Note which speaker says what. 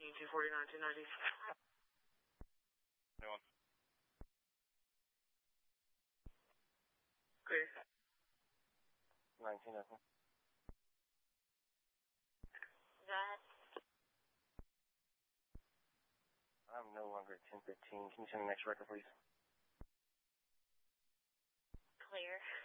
Speaker 1: 249, 290.
Speaker 2: New one.
Speaker 1: Clear.
Speaker 2: 19, nothing.
Speaker 1: That.
Speaker 2: I'm no longer at 1015. Can you send the next record, please?
Speaker 1: Clear.